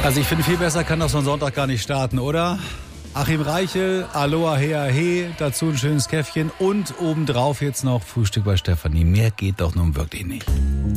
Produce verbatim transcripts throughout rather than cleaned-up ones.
Also ich finde, viel besser kann das so ein Sonntag gar nicht starten, oder? Achim Reichel, Aloha Hea He, dazu ein schönes Käffchen und obendrauf jetzt noch Frühstück bei Stefanie. Mehr geht doch nun wirklich nicht.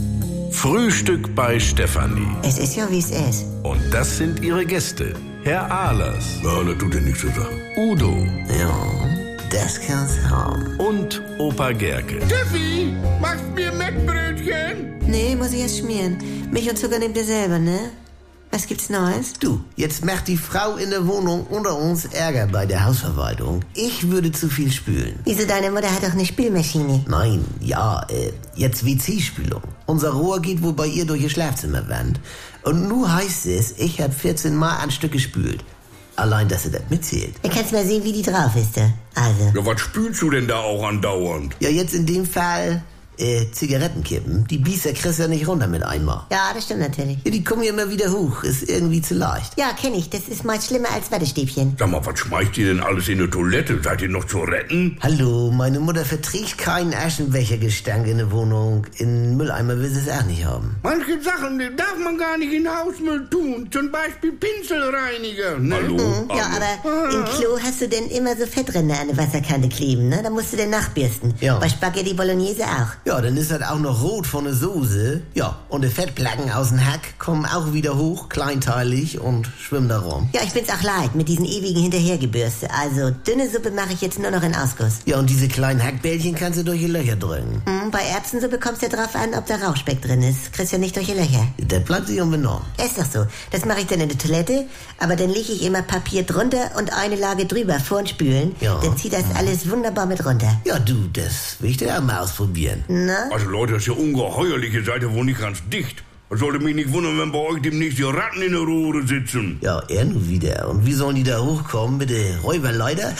Frühstück bei Stefanie. Es ist ja, wie es ist. Und das sind ihre Gäste. Herr Ahlers. Ja, das tut dir nichts zu sagen. Udo. Ja, das kann's haben. Und Opa Gerke. Steffi, machst mir Mettbrötchen? Nee, muss ich erst schmieren. Milch und Zucker nehmt ihr selber, ne? Was gibt's Neues? Du, jetzt macht die Frau in der Wohnung unter uns Ärger bei der Hausverwaltung. Ich würde zu viel spülen. Wieso, deine Mutter hat doch eine Spülmaschine? Nein, ja, äh, jetzt W C-Spülung. Unser Rohr geht wohl bei ihr durch ihr Schlafzimmerwand. Und nun heißt es, ich hab vierzehn Mal ein Stück gespült. Allein, dass sie das mitzählt. Da kannst du mal sehen, wie die drauf ist, da. Also. Ja, was spülst du denn da auch andauernd? Ja, jetzt in dem Fall, äh, Zigarettenkippen. Die Bießer kriegst ja nicht runter mit einmal. Ja, das stimmt natürlich. Ja, die kommen ja immer wieder hoch. Ist irgendwie zu leicht. Ja, kenn ich. Das ist meist schlimmer als Wattestäbchen. Sag mal, was schmeißt ihr denn alles in die Toilette? Seid ihr noch zu retten? Hallo, meine Mutter verträgt keinen Aschenbechergestank in der Wohnung. In Mülleimer will sie es auch nicht haben. Manche Sachen die darf man gar nicht in den Hausmüll tun. Zum Beispiel Pinselreiniger. Ne? Hallo? Mhm, ja, aber im Klo hast du denn immer so Fettränder an der Wasserkante kleben, ne? Da musst du den nachbürsten. Ja. Bei Spaghetti Bolognese auch. Ja, dann ist das auch noch rot von der Soße. Ja, und die Fettplatten aus dem Hack kommen auch wieder hoch, kleinteilig und schwimmen da rum. Ja, ich bin's auch leid mit diesen ewigen Hinterhergebürste. Also, dünne Suppe mache ich jetzt nur noch in Ausguss. Ja, und diese kleinen Hackbällchen kannst du durch die Löcher drücken. Hm, bei Erbsensuppe kommt's ja drauf an, ob da Rauchspeck drin ist. Kriegst ja nicht durch die Löcher. Der bleibt sich unbenommen. Ist doch so. Das mache ich dann in der Toilette, aber dann lege ich immer Papier drunter und eine Lage drüber vor und spülen. Ja. Dann zieht das alles wunderbar mit runter. Ja, du, das will ich dir auch mal ausprobieren. Na? Also Leute, das ist ja ungeheuerlich. Ihr seid ja wohl nicht ganz dicht. Es sollte mich nicht wundern, wenn bei euch demnächst die Ratten in der Rohre sitzen. Ja, er nur wieder. Und wie sollen die da hochkommen mit der Räuberleiter?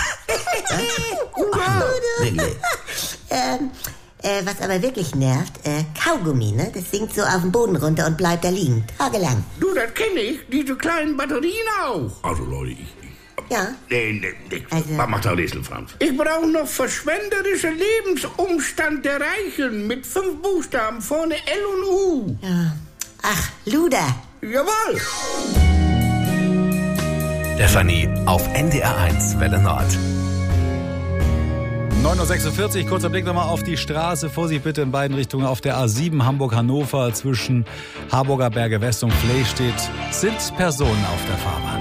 Ach, wirklich. Ähm, äh, was aber wirklich nervt, äh, Kaugummi, ne? Das sinkt so auf den Boden runter und bleibt da liegen. Tagelang. Du, das kenne ich. Diese kleinen Batterien auch. Also Leute, ich... Ja. Nee, nee, nee. Also- Was macht der Rätsel, Franz? Ich brauche noch verschwenderischer Lebensumstand der Reichen mit fünf Buchstaben vorne L und U. Ja. Ach, Luder. Jawohl. Stefanie auf N D R eins Welle Nord. neun Uhr sechsundvierzig, kurzer Blick nochmal auf die Straße. Vorsicht bitte in beiden Richtungen. Auf der A sieben Hamburg-Hannover zwischen Harburger Berge West und Fley steht, sind Personen auf der Fahrbahn.